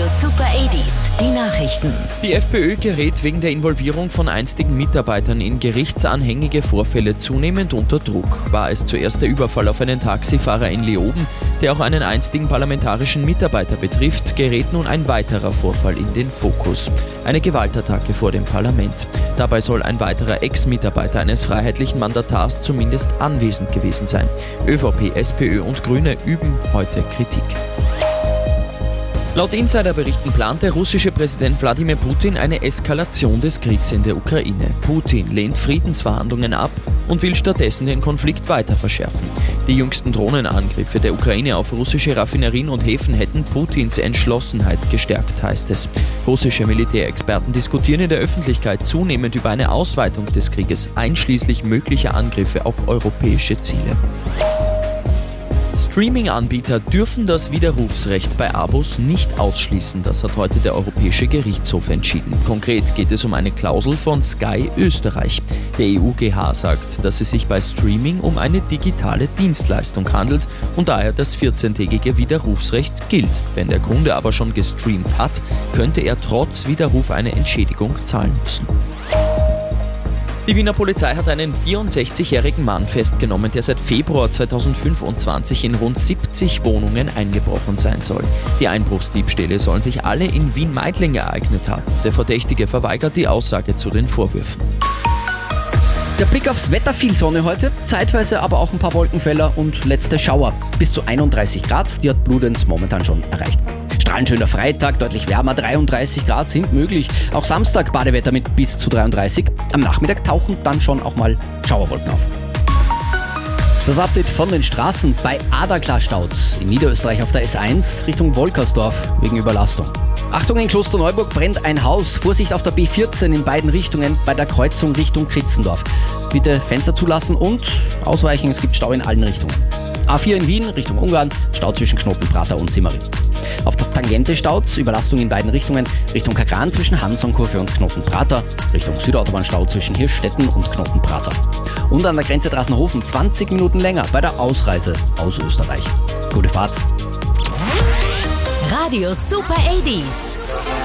Radio Super 80s, die Nachrichten. Die FPÖ gerät wegen der Involvierung von einstigen Mitarbeitern in gerichtsanhängige Vorfälle zunehmend unter Druck. War es zuerst der Überfall auf einen Taxifahrer in Leoben, der auch einen einstigen parlamentarischen Mitarbeiter betrifft, gerät nun ein weiterer Vorfall in den Fokus. Eine Gewaltattacke vor dem Parlament. Dabei soll ein weiterer Ex-Mitarbeiter eines freiheitlichen Mandatars zumindest anwesend gewesen sein. ÖVP, SPÖ und Grüne üben heute Kritik. Laut Insiderberichten plant der russische Präsident Wladimir Putin eine Eskalation des Kriegs in der Ukraine. Putin lehnt Friedensverhandlungen ab und will stattdessen den Konflikt weiter verschärfen. Die jüngsten Drohnenangriffe der Ukraine auf russische Raffinerien und Häfen hätten Putins Entschlossenheit gestärkt, heißt es. Russische Militärexperten diskutieren in der Öffentlichkeit zunehmend über eine Ausweitung des Krieges, einschließlich möglicher Angriffe auf europäische Ziele. Streaming-Anbieter dürfen das Widerrufsrecht bei Abos nicht ausschließen. Das hat heute der Europäische Gerichtshof entschieden. Konkret geht es um eine Klausel von Sky Österreich. Der EuGH sagt, dass es sich bei Streaming um eine digitale Dienstleistung handelt und daher das 14-tägige Widerrufsrecht gilt. Wenn der Kunde aber schon gestreamt hat, könnte er trotz Widerruf eine Entschädigung zahlen müssen. Die Wiener Polizei hat einen 64-jährigen Mann festgenommen, der seit Februar 2025 in rund 70 Wohnungen eingebrochen sein soll. Die Einbruchsdiebstähle sollen sich alle in Wien-Meidling ereignet haben. Der Verdächtige verweigert die Aussage zu den Vorwürfen. Der Blick aufs Wetter, viel Sonne heute, zeitweise aber auch ein paar Wolkenfeller und letzte Schauer. Bis zu 31 Grad, die hat Bludenz momentan schon erreicht. Strahlend schöner Freitag, deutlich wärmer, 33 Grad sind möglich. Auch Samstag Badewetter mit bis zu 33. Am Nachmittag tauchen dann schon auch mal Schauerwolken auf. Das Update von den Straßen: bei Adaklar-Staus in Niederösterreich auf der S1 Richtung Wolkersdorf wegen Überlastung. Achtung, in Klosterneuburg brennt ein Haus. Vorsicht auf der B14 in beiden Richtungen bei der Kreuzung Richtung Kritzendorf. Bitte Fenster zulassen und ausweichen, es gibt Stau in allen Richtungen. A4 in Wien Richtung Ungarn, Stau zwischen Knotenprater und Simmering. Auf der Tangente Staus, Überlastung in beiden Richtungen, Richtung Kagran zwischen Hansonkurve und Knotenprater, Richtung Südautobahn-Stau zwischen Hirschstetten und Knotenprater. Und an der Grenze Drassenhofen 20 Minuten länger bei der Ausreise aus Österreich. Gute Fahrt! Radio Super 80s.